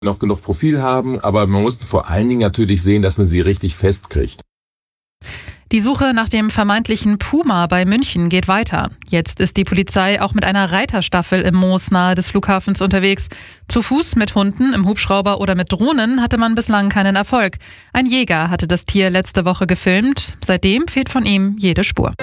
noch genug Profil haben, aber man muss vor allen Dingen natürlich sehen, dass man sie richtig festkriegt. Die Suche nach dem vermeintlichen Puma bei München geht weiter. Jetzt ist die Polizei auch mit einer Reiterstaffel im Moos nahe des Flughafens unterwegs. Zu Fuß, mit Hunden, im Hubschrauber oder mit Drohnen hatte man bislang keinen Erfolg. Ein Jäger hatte das Tier letzte Woche gefilmt. Seitdem fehlt von ihm jede Spur.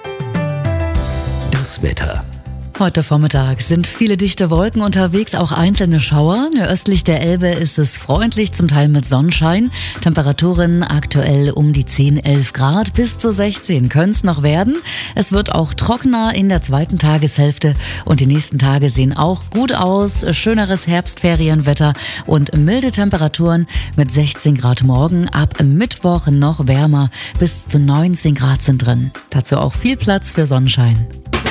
Das Wetter. Heute Vormittag sind viele dichte Wolken unterwegs, auch einzelne Schauer. Östlich der Elbe ist es freundlich, zum Teil mit Sonnenschein. Temperaturen aktuell um die 10, 11 Grad, bis zu 16 können es noch werden. Es wird auch trockener in der zweiten Tageshälfte und die nächsten Tage sehen auch gut aus. Schöneres Herbstferienwetter und milde Temperaturen mit 16 Grad morgen. Ab Mittwoch noch wärmer, bis zu 19 Grad sind drin. Dazu auch viel Platz für Sonnenschein.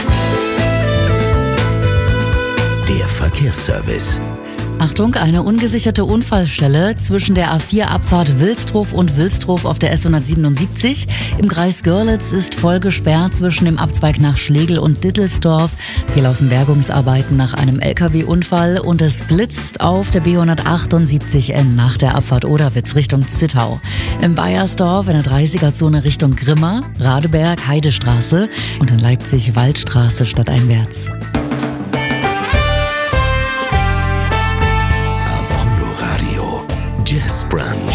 Der Verkehrsservice. Achtung, eine ungesicherte Unfallstelle zwischen der A4-Abfahrt Wilsdruf und Wilsdruf auf der S177. Im Kreis Görlitz ist voll gesperrt zwischen dem Abzweig nach Schlegel und Dittelsdorf. Hier laufen Bergungsarbeiten nach einem LKW-Unfall und es blitzt auf der B178N nach der Abfahrt Oderwitz Richtung Zittau. Im Bayersdorf in der 30er-Zone Richtung Grimma, Radeberg, Heidestraße und in Leipzig Waldstraße stadteinwärts. Jazz Brand.